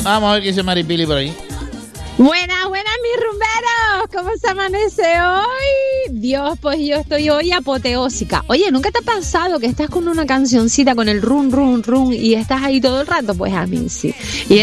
Vamos a ver qué dice Maripili por ahí. Buenas, mis rumberos. ¿Cómo se amanece hoy? Dios, pues yo estoy hoy apoteósica. Oye, ¿nunca te ha pasado que estás con una cancioncita con el run, run, run y estás ahí todo el rato? Pues a mí sí. Y